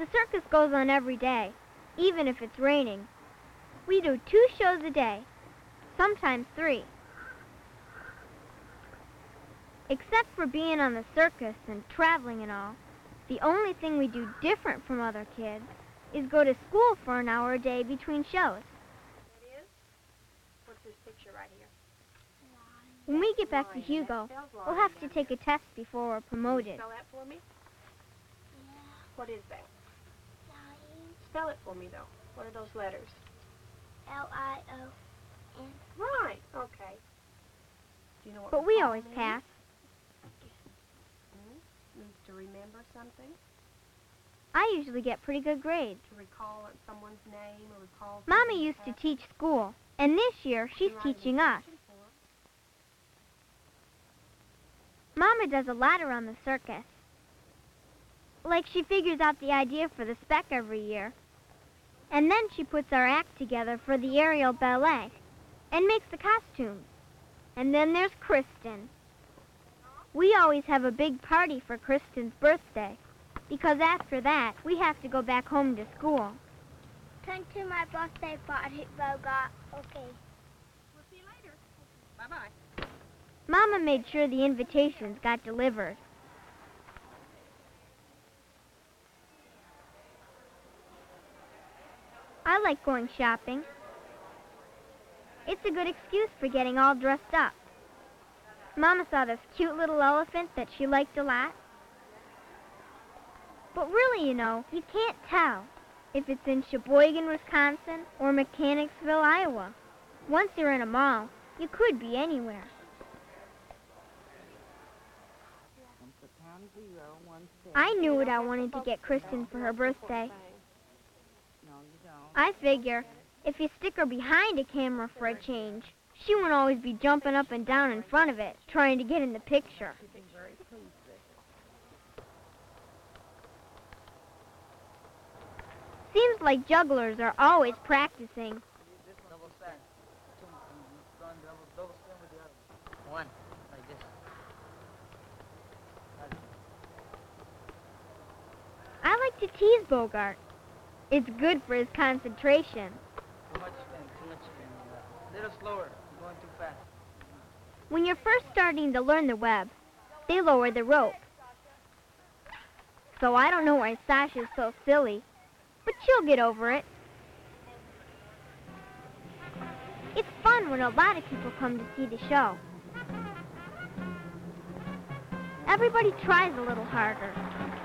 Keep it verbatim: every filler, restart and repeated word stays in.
The circus goes on every day, even if it's raining. We do two shows a day, sometimes three. Except for being on the circus and traveling and all, the only thing we do different from other kids is go to school for an hour a day between shows. It is? What's this picture right here? When we get back to Hugo, we'll have to take a test before we're promoted. Can you spell that for me? Yeah. What is that? Lion. Spell it for me, though. What are those letters? L I O N. Right. Okay. Do you know what But we recall always means? pass. Hmm? Means to remember something? I usually get pretty good grades. To recall someone's name or recall... Mommy used to teach school, and this year she's teaching us. Mama does a lot around the circus. Like she figures out the idea for the spec every year. And then she puts our act together for the aerial ballet and makes the costumes. And then there's Kristen. We always have a big party for Kristen's birthday, because after that, we have to go back home to school. Come to my birthday party, Bogart. Okay. We'll see you later. Bye-bye. Mama made sure the invitations got delivered. I like going shopping. It's a good excuse for getting all dressed up. Mama saw this cute little elephant that she liked a lot. But really, you know, you can't tell if it's in Sheboygan, Wisconsin, or Mechanicsville, Iowa. Once you're in a mall, you could be anywhere. I knew what I wanted to get Kristen for her birthday. I figure if you stick her behind a camera for a change, she won't always be jumping up and down in front of it, trying to get in the picture. Seems like jugglers are always practicing. One, like this. I like to tease Bogart. It's good for his concentration. Too much spin, too much spin. A little slower. You're going too fast. When you're first starting to learn the web, they lower the rope. So I don't know why Sasha's so silly, but she'll get over it. It's fun when a lot of people come to see the show. Everybody tries a little harder.